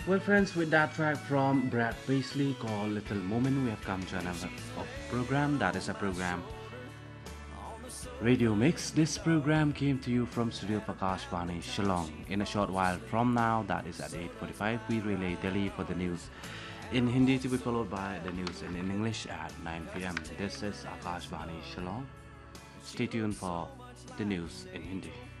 Well, friends, with that track from Brad Paisley called Little Moment, we have come to another of program. That is a program Radio Mix. This program came to you from Studio Prakash Vani, Shillong. In a short while from now, that is at 8:45, we relay Delhi for the news in Hindi to be followed by the news in English at 9 p.m. This is Akash Vani, Shillong. Stay tuned for the news in Hindi.